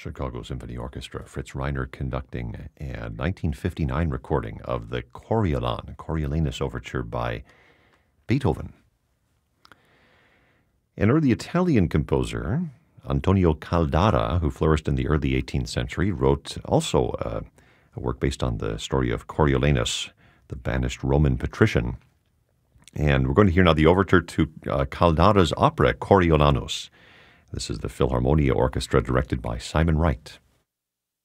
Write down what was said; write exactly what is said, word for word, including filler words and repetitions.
Chicago Symphony Orchestra, Fritz Reiner conducting a nineteen fifty-nine recording of the Coriolan, Coriolanus Overture by Beethoven. An early Italian composer, Antonio Caldara, who flourished in the early eighteenth century, wrote also uh, a work based on the story of Coriolanus, the banished Roman patrician. And we're going to hear now the overture to uh, Caldara's opera, Coriolanus. This is the Philharmonia Orchestra directed by Simon Wright.